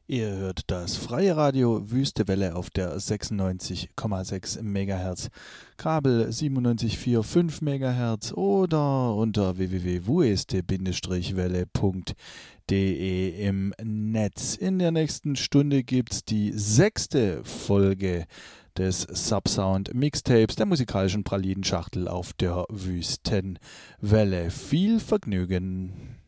Ihr hört das freie Radio Wüste Welle auf der 96,6 MHz, Kabel 97,45 MHz oder unter www.wueste-welle.de im Netz. In der nächsten Stunde gibt's die 6. Folge des Subsound Mixtapes der musikalischen Pralinenschachtel auf der Wüstenwelle. Viel Vergnügen!